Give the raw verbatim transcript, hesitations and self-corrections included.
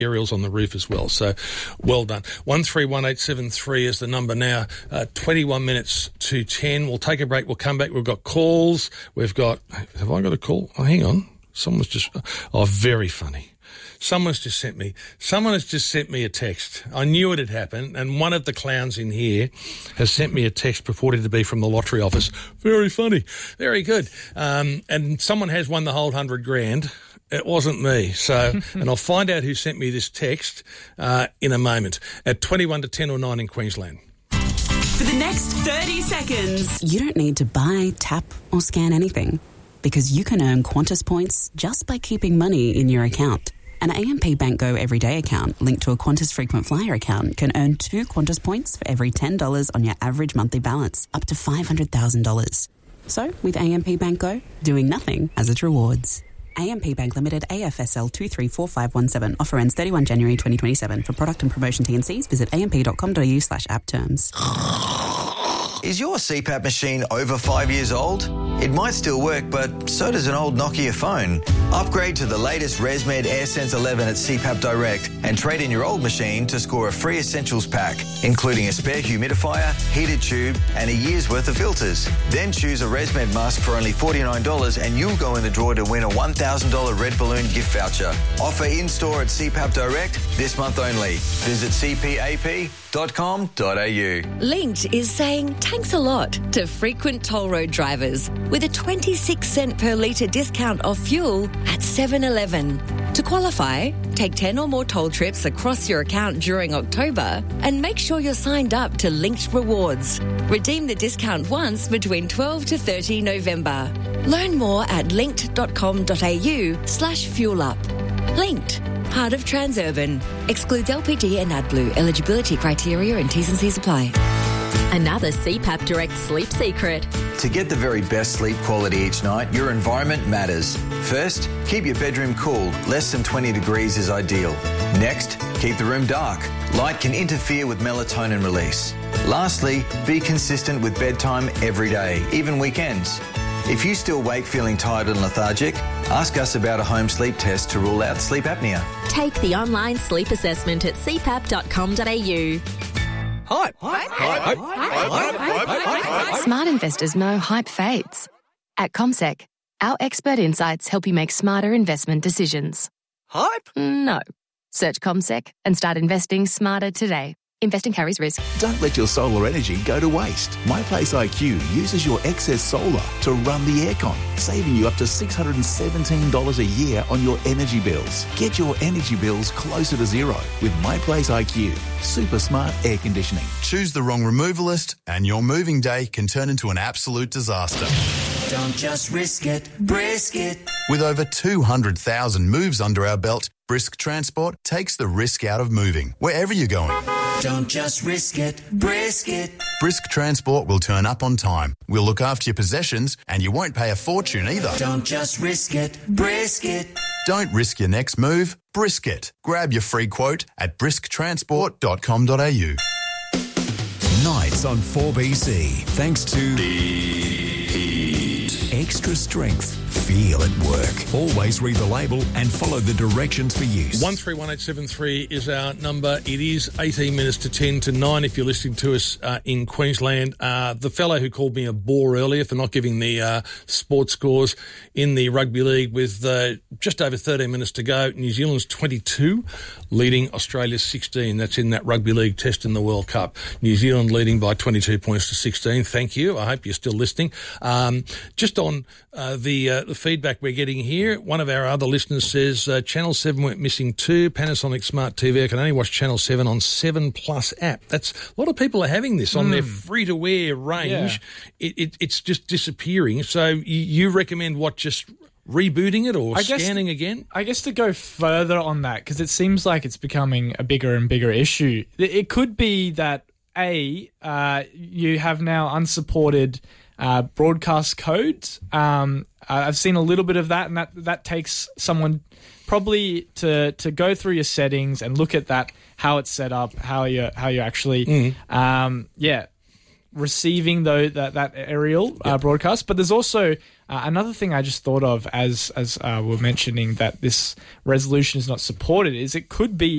aerials on the roof as well. So well done. one three one eight seven three is the number now. Uh, twenty-one minutes to ten. We'll take a break. We'll come back. We've got calls. We've got... Have I got a call? Oh, hang on. Someone's just... Oh, very funny. Someone's just sent me, someone has just sent me a text. I knew it had happened, and one of the clowns in here has sent me a text purported to be from the lottery office. Very funny. Very good. Um, and someone has won the whole hundred grand. It wasn't me. So, and I'll find out who sent me this text uh, in a moment at twenty-one to ten or nine in Queensland. For the next thirty seconds. You don't need to buy, tap or scan anything because you can earn Qantas points just by keeping money in your account. An A M P Bank Go Everyday account linked to a Qantas Frequent Flyer account can earn two Qantas points for every ten dollars on your average monthly balance, up to five hundred thousand dollars. So, with A M P Bank Go, doing nothing has its rewards. A M P Bank Limited, A F S L two three four five one seven. Offer ends thirty-first of January twenty twenty-seven. For product and promotion T and Cs, visit amp.com.au slash app terms. Is your C PAP machine over five years old? It might still work, but so does an old Nokia phone. Upgrade to the latest ResMed AirSense eleven at C PAP Direct and trade in your old machine to score a free essentials pack, including a spare humidifier, heated tube and a year's worth of filters. Then choose a ResMed mask for only forty-nine dollars and you'll go in the draw to win a one thousand dollars Red Balloon gift voucher. Offer in-store at C PAP Direct this month only. Visit c p a p dot com dot a u. Linked is saying thanks a lot to frequent toll road drivers with a twenty-six cent per litre discount off fuel at seven eleven. To qualify, take ten or more toll trips across your account during October and make sure you're signed up to Linked Rewards. Redeem the discount once between twelve to thirty November. Learn more at linked.com.au slash fuel up. Linked. Part of Transurban. Excludes L P G and AdBlue. Eligibility criteria and T's and C's apply. Another C PAP Direct sleep secret. To get the very best sleep quality each night, your environment matters. First, keep your bedroom cool. Less than twenty degrees is ideal. Next, keep the room dark. Light can interfere with melatonin release. Lastly, be consistent with bedtime every day, even weekends. If you still wake feeling tired and lethargic, ask us about a home sleep test to rule out sleep apnea. Take the online sleep assessment at c pap dot com dot a u. Hype. Hype. Hype. Hype. Hype. Smart investors know hype fades. At CommSec, our expert insights help you make smarter investment decisions. Hype? No. Search CommSec and start investing smarter today. Investing carries risk. Don't let your solar energy go to waste. MyPlace I Q uses your excess solar to run the aircon, saving you up to six hundred seventeen dollars a year on your energy bills. Get your energy bills closer to zero with MyPlace I Q. Super smart air conditioning. Choose the wrong removalist and your moving day can turn into an absolute disaster. Don't just risk it, brisk it. With over two hundred thousand moves under our belt, Brisk Transport takes the risk out of moving, wherever you're going. Don't just risk it, brisk it. Brisk Transport will turn up on time. We'll look after your possessions and you won't pay a fortune either. Don't just risk it, brisk it. Don't risk your next move, brisk it. Grab your free quote at brisk transport dot com dot a u. Nights on four B C, thanks to the heat. Extra strength. Feel at work. Always read the label and follow the directions for use. one three one eight seven three is our number. It is eighteen minutes to ten to nine if you're listening to us uh, in Queensland. Uh, the fellow who called me a bore earlier for not giving the uh, sports scores in the rugby league with uh, just over thirteen minutes to go. New Zealand's twenty-two, leading Australia's sixteen. That's in that rugby league test in the World Cup. New Zealand leading by twenty-two points to sixteen. Thank you. I hope you're still listening. Um, just on uh, the... Uh, the feedback we're getting here, one of our other listeners says uh, Channel seven went missing too. Panasonic Smart T V, I can only watch Channel seven on seven Plus app. That's a lot of people are having this on mm. their free-to-air range. Yeah. It, it, it's just disappearing. So you, you recommend what, just rebooting it or I scanning guess, again? I guess to go further on that, because it seems like it's becoming a bigger and bigger issue. It could be that, A, uh, you have now unsupported uh, broadcast codes. Um, I've seen a little bit of that, and that, that takes someone probably to to go through your settings and look at that, how it's set up, how you how you actually, mm. um, yeah. receiving though that that aerial uh, broadcast. But there's also uh, another thing I just thought of as as uh, we're mentioning that this resolution is not supported is it could be